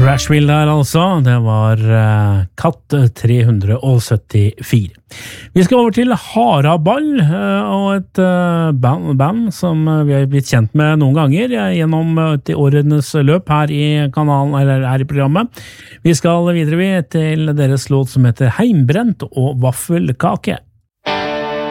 Rashville der altså, det var Katt 374. Vi skal over til Haraball og et band som vi har blitt kjent med noen ganger gjennom årenes løp her i kanalen, eller her i programmet. Vi skal videre til deres låt som heter Heimbrent og Vaffelkake.